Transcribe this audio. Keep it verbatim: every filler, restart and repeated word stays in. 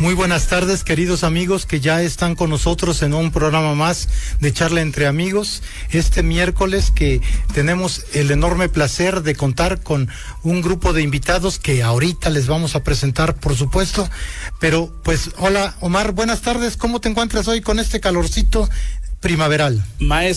Muy buenas tardes, queridos amigos que ya están con nosotros en un programa más de Charla entre Amigos. Este miércoles que tenemos el enorme placer de contar con un grupo de invitados que ahorita les vamos a presentar, por supuesto. Pero pues, hola Omar, buenas tardes. ¿Cómo te encuentras hoy con este calorcito primaveral? Maestro.